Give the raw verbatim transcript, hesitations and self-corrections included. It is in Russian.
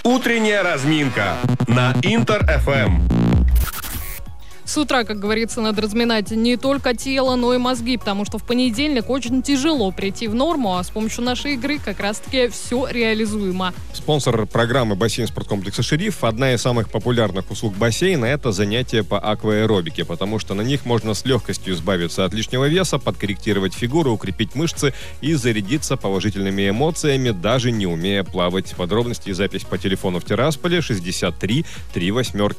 Утренняя разминка на Интер-эф эм. С утра, как говорится, надо разминать не только тело, но и мозги, потому что в понедельник очень тяжело прийти в норму, а с помощью нашей игры как раз-таки все реализуемо. Спонсор программы «Бассейн спорткомплекса «Шериф». Одна из самых популярных услуг бассейна – это занятия по акваэробике, потому что на них можно с легкостью избавиться от лишнего веса, подкорректировать фигуру, укрепить мышцы и зарядиться положительными эмоциями, даже не умея плавать. Подробности и запись по телефону в Тирасполе шестьдесят три три восемь.